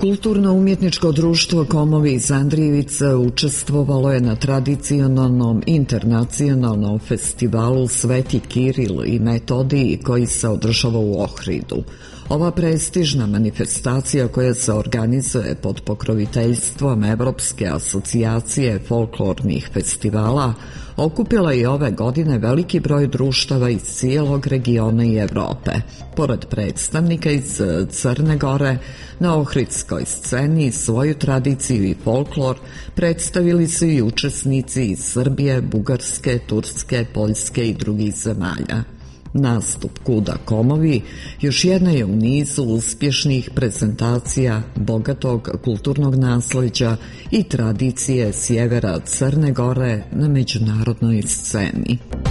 Kulturno-umjetničko društvo Komovi iz Andrijevice učestvovalo je na tradicionalnom internacionalnom festivalu Sveti Kiril i Metodij koji se održava u Ohridu. Ova prestižna manifestacija koja se organizuje pod pokroviteljstvom Evropske asocijacije folklornih festivala okupila je ove godine veliki broj društava iz cijelog regiona i Evrope. Pored predstavnika iz Crne Gore, na ohridskoj sceni svoju tradiciju i folklor predstavili su i učesnici iz Srbije, Bugarske, Turske, Poljske i drugih zemalja. Nastup Kuda Komovi još jedna je u nizu uspješnih prezentacija bogatog kulturnog nasleđa i tradicije sjevera Crne Gore na međunarodnoj sceni.